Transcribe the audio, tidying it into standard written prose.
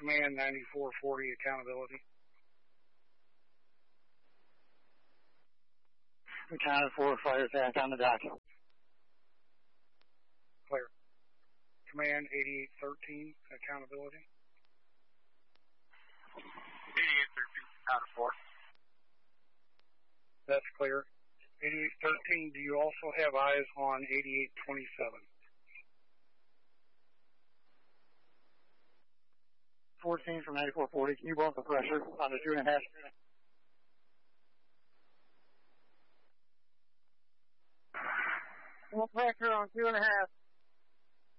Command 9440, accountability. Accounted for, fire attack on the dock. Clear. Command 8813, accountability. 8813, out of 4. That's clear. 8813, do you also have eyes on 8827? 14 from 9440, can you blow up the pressure on the 2.5? Full pressure on 2.5.